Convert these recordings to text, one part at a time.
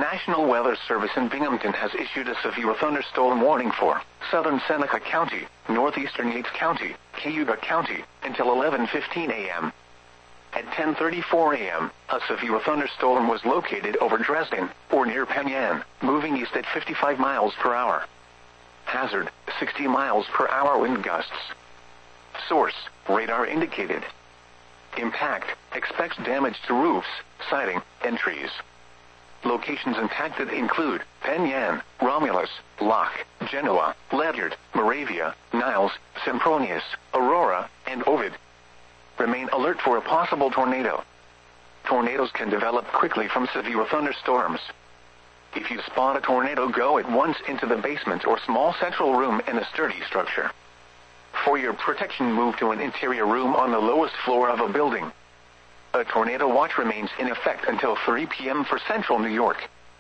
National Weather Service in Binghamton has issued a severe thunderstorm warning for southern Seneca County, northeastern Yates County, Cayuga County, until 11:15 a.m. At 10:34 a.m., a severe thunderstorm was located over Dresden, or near Penn Yan, moving east at 55 miles per hour. Hazard, 60 miles per hour wind gusts. Source, radar indicated. Impact, expects damage to roofs, siding, and trees. Locations impacted include Penn Yan, Romulus, Locke, Genoa, Ledyard, Moravia, Niles, Sempronius, Aurora, and Ovid. Remain alert for a possible tornado. Tornadoes can develop quickly from severe thunderstorms. If you spot a tornado, go at once into the basement or small central room in a sturdy structure. For your protection, move to an interior room on the lowest floor of a building. A tornado watch remains in effect until 3 p.m. for central New York.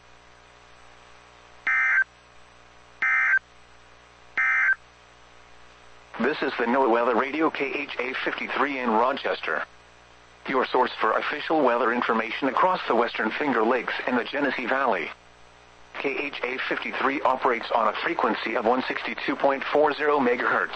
This is the NOAA Weather Radio KHA 53 in Rochester, your source for official weather information across the Western Finger Lakes and the Genesee Valley. KHA 53 operates on a frequency of 162.40 MHz.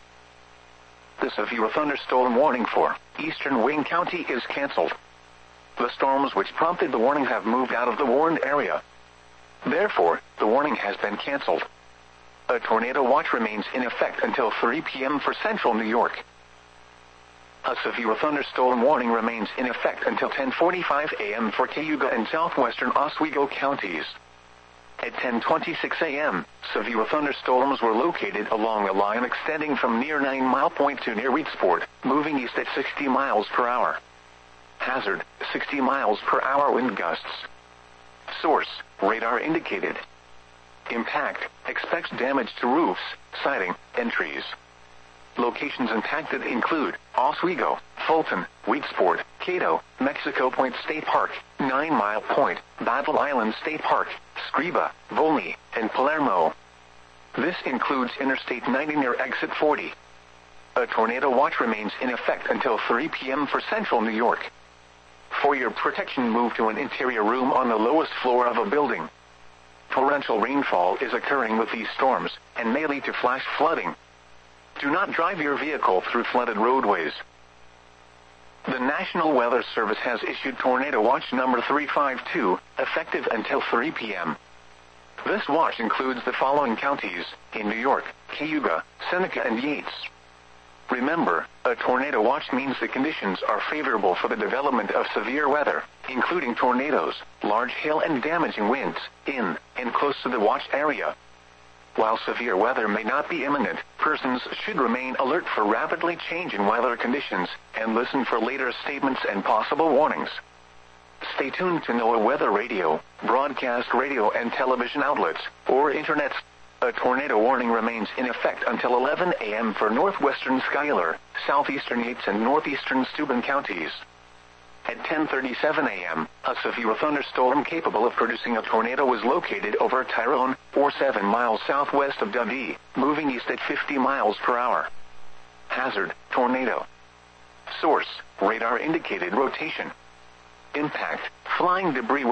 The severe thunderstorm warning for eastern Wayne County is canceled. The storms which prompted the warning have moved out of the warned area. Therefore, the warning has been canceled. A tornado watch remains in effect until 3 p.m. for central New York. A severe thunderstorm warning remains in effect until 10:45 a.m. for Cayuga and southwestern Oswego counties. At 10:26 a.m., severe thunderstorms were located along a line extending from near 9 Mile Point to near Reedsport, moving east at 60 miles per hour. Hazard, 60 miles per hour wind gusts. Source, radar indicated. Impact, expects damage to roofs, siding, and trees. Locations impacted include Oswego, Fulton, Reedsport, Cato, Mexico Point State Park, 9 Mile Point, Battle Island State Park, Scriba, Volney, and Palermo. This includes Interstate 90 near Exit 40. A tornado watch remains in effect until 3 p.m. for central New York. For your protection, move to an interior room on the lowest floor of a building. Torrential rainfall is occurring with these storms and may lead to flash flooding. Do not drive your vehicle through flooded roadways. The National Weather Service has issued Tornado Watch number 352, effective until 3 p.m. This watch includes the following counties in New York: Cayuga, Seneca, and Yates. Remember, a tornado watch means the conditions are favorable for the development of severe weather, including tornadoes, large hail, and damaging winds, in and close to the watch area. While severe weather may not be imminent, persons should remain alert for rapidly changing weather conditions and listen for later statements and possible warnings. Stay tuned to NOAA Weather Radio, broadcast radio and television outlets, or internet. A tornado warning remains in effect until 11 a.m. for northwestern Schuyler, southeastern Yates, and northeastern Steuben counties. At 10:37 a.m., a severe thunderstorm capable of producing a tornado was located over Tyrone, or 7 miles southwest of Dundee, moving east at 50 miles per hour. Hazard, tornado. Source, radar indicated rotation. Impact, flying debris